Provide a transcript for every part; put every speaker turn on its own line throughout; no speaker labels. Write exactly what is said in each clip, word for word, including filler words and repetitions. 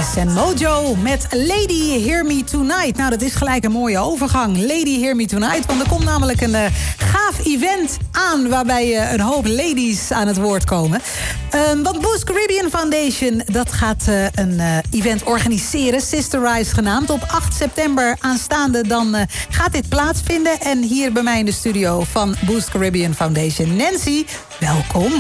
Rise en Mojo met Lady Hear Me Tonight. Nou, dat is gelijk een mooie overgang. Lady Hear Me Tonight, want er komt namelijk een uh, gaaf event aan... waarbij uh, een hoop ladies aan het woord komen. Uh, want Boost Caribbean Foundation, dat gaat uh, een uh, event organiseren. Sister Rise genaamd. Op acht september aanstaande dan uh, gaat dit plaatsvinden. En hier bij mij in de studio van Boost Caribbean Foundation, Nancy, welkom.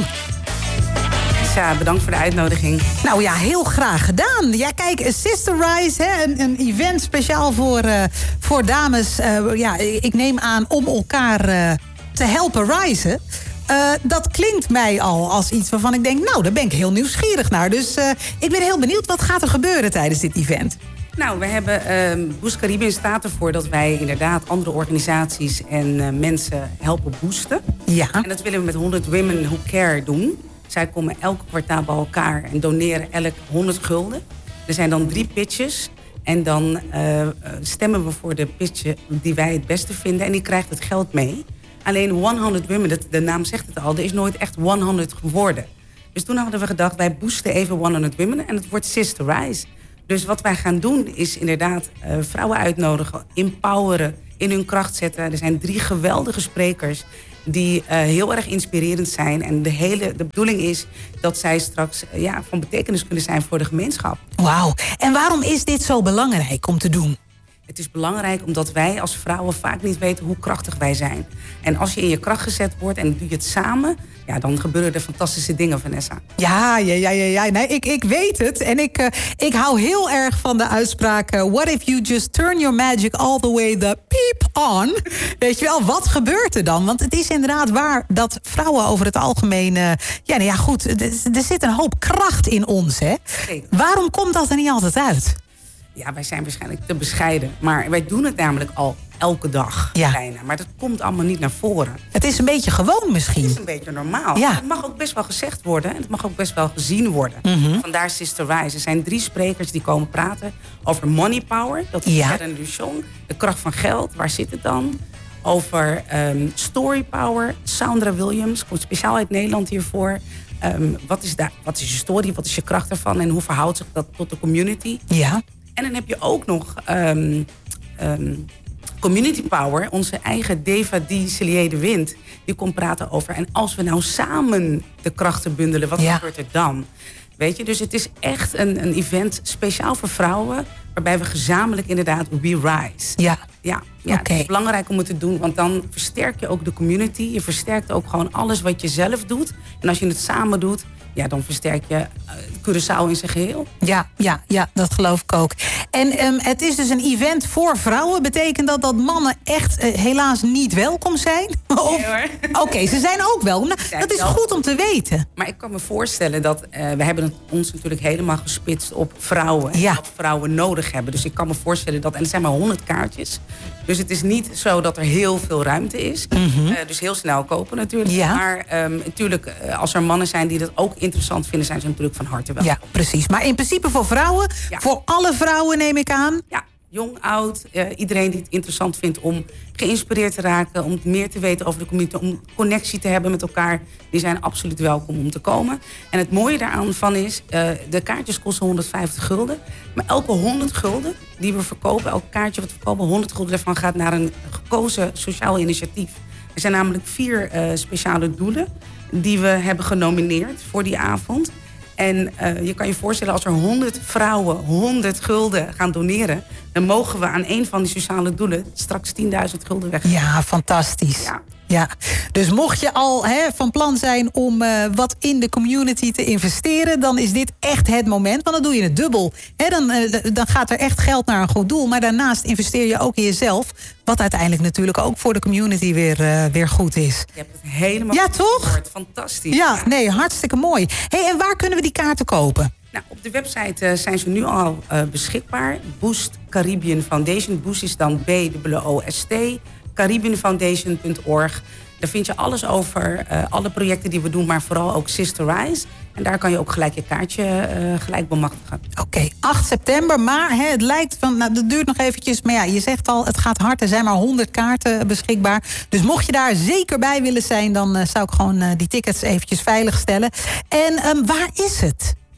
Ja, bedankt voor de uitnodiging.
Nou ja, heel graag gedaan. Ja, kijk, Sister Rise, hè, een, een event speciaal voor, uh, voor dames. Uh, ja, ik neem aan om elkaar uh, te helpen risen. Uh, dat klinkt mij al als iets waarvan ik denk... nou, daar ben ik heel nieuwsgierig naar. Dus uh, ik ben heel benieuwd, wat gaat er gebeuren tijdens dit event?
Nou, we hebben uh, Boost Caribbean staat ervoor dat wij inderdaad andere organisaties en uh, mensen helpen boosten.
Ja.
En dat willen we met honderd Women Who Care doen. Zij komen elke kwartaal bij elkaar en doneren elk honderd gulden. Er zijn dan drie pitches. En dan uh, stemmen we voor de pitch die wij het beste vinden. En die krijgt het geld mee. Alleen honderd Women, dat, de naam zegt het al, er is nooit echt honderd geworden. Dus toen hadden we gedacht, wij boosten even honderd Women. En het wordt Sister Rise. Dus wat wij gaan doen is inderdaad uh, vrouwen uitnodigen, empoweren, in hun kracht zetten. Er zijn drie geweldige sprekers die uh, heel erg inspirerend zijn. En de hele de bedoeling is dat zij straks uh, ja, van betekenis kunnen zijn voor de gemeenschap.
Wauw. En waarom is dit zo belangrijk om te doen?
Het is belangrijk omdat wij als vrouwen vaak niet weten hoe krachtig wij zijn. En als je in je kracht gezet wordt en doe je het samen, ja, dan gebeuren er fantastische dingen, Vanessa.
Ja, ja, ja, ja, ja. Nee, ik, ik weet het. En ik, uh, ik hou heel erg van de uitspraak... Uh, what if you just turn your magic all the way the peep on? Weet je wel, wat gebeurt er dan? Want het is inderdaad waar dat vrouwen over het algemeen... Uh, ja, nou ja, goed, er, er zit een hoop kracht in ons, hè?
Zeker.
Waarom komt dat er niet altijd uit?
Ja, wij zijn waarschijnlijk te bescheiden. Maar wij doen het namelijk al elke dag.
Ja.
Bijna. Maar dat komt allemaal niet naar voren.
Het is een beetje gewoon misschien.
Het is een beetje normaal.
Ja.
Het mag ook best wel gezegd worden. En het mag ook best wel gezien worden.
Mm-hmm.
Vandaar Sister Rise. Er zijn drie sprekers die komen praten over money power. Dat is
Ja.
Sharon Luchon. De kracht van geld. Waar zit het dan? Over um, story power. Sandra Williams. Komt speciaal uit Nederland hiervoor. Um, wat, is daar, wat is je story? Wat is je kracht ervan? En hoe verhoudt zich dat tot de community?
Ja.
En dan heb je ook nog um, um, Community Power. Onze eigen Deva Di Celier de Wind. Die komt praten over. En als we nou samen de krachten bundelen, wat
ja.
gebeurt er dan? Weet je, dus het is echt een, een event speciaal voor vrouwen. Waarbij we gezamenlijk inderdaad we rise.
Ja.
Ja, ja
Okay.
het is belangrijk om het te doen. Want dan versterk je ook de community. Je versterkt ook gewoon alles wat je zelf doet. En als je het samen doet, ja, dan versterk je uh, Curaçao in zijn geheel.
Ja, ja, ja, dat geloof ik ook. En um, het is dus een event voor vrouwen. Betekent dat dat mannen echt uh, helaas niet welkom zijn? Of...
Nee, hoor.
Oké, okay, ze zijn ook welkom. Nou, dat is goed om te weten.
Maar ik kan me voorstellen dat... Uh, we hebben het ons natuurlijk helemaal gespitst op vrouwen.
Ja.
En wat vrouwen nodig hebben. Dus ik kan me voorstellen dat... En er zijn maar honderd kaartjes. Dus het is niet zo dat er heel veel ruimte is.
Mm-hmm.
Uh, dus heel snel kopen natuurlijk.
Ja.
Maar um, natuurlijk, uh, als er mannen zijn die dat ook interessant vinden... zijn ze natuurlijk van harte welkom.
Ja, precies. Maar in principe voor vrouwen,
Ja.
voor alle vrouwen neem ik aan.
Ja, jong, oud, uh, iedereen die het interessant vindt om geïnspireerd te raken... om meer te weten over de community, om connectie te hebben met elkaar... die zijn absoluut welkom om te komen. En het mooie daaraan van is, uh, de kaartjes kosten honderdvijftig gulden... maar elke honderd gulden die we verkopen, elk kaartje wat we verkopen... honderd gulden daarvan gaat naar een gekozen sociaal initiatief. Er zijn namelijk vier uh, speciale doelen die we hebben genomineerd voor die avond... En uh, je kan je voorstellen, als er honderd vrouwen honderd gulden gaan doneren... dan mogen we aan een van die sociale doelen straks tienduizend gulden weggeven.
Ja, fantastisch.
Ja.
Ja. Dus mocht je al hè, van plan zijn om uh, wat in de community te investeren... dan is dit echt het moment, want dan doe je het dubbel. Hè, dan, uh, dan gaat er echt geld naar een goed doel. Maar daarnaast investeer je ook in jezelf... wat uiteindelijk natuurlijk ook voor de community weer, uh, weer goed is.
Je hebt het helemaal
ja,
goed
toch?
gehoord. Fantastisch.
Ja, ja, nee, hartstikke mooi. Hey, en waar kunnen we die kaarten kopen?
Nou, op de website uh, zijn ze nu al uh, beschikbaar. Boost Caribbean Foundation. Boost is dan B O O S T. Caribbean Foundation punt org. Daar vind je alles over, uh, alle projecten die we doen, maar vooral ook Sister Rise. En daar kan je ook gelijk je kaartje uh, gelijk bemachtigen.
Oké, okay, acht september, maar hè, het lijkt van, nou, dat duurt nog eventjes. Maar ja, je zegt al, het gaat hard. Er zijn maar honderd kaarten beschikbaar. Dus mocht je daar zeker bij willen zijn, dan uh, zou ik gewoon uh, die tickets eventjes veilig stellen. En um, waar is het?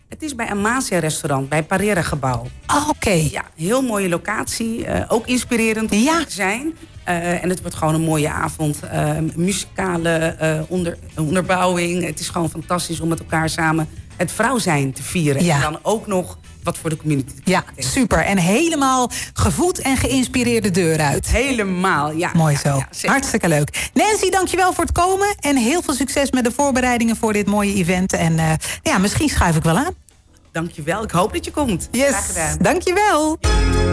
Het is bij Amasia restaurant, bij Parera gebouw.
Oh, oké. Okay.
Ja, heel mooie locatie. Uh, ook inspirerend om
ja.
te zijn. Uh, en het wordt gewoon een mooie avond. Uh, muzikale uh, onder, onderbouwing. Het is gewoon fantastisch om met elkaar samen het vrouw zijn te vieren. Ja. En dan ook nog wat voor de community.
Ja, super. En helemaal gevoed en geïnspireerd de deur uit.
Helemaal, ja.
Mooi zo.
Ja, ja,
hartstikke leuk. Nancy, dankjewel voor het komen. En heel veel succes met de voorbereidingen voor dit mooie event. En uh, ja, misschien schuif ik wel aan.
Dankjewel. Ik hoop dat je komt.
Yes,
graag gedaan.
Dankjewel.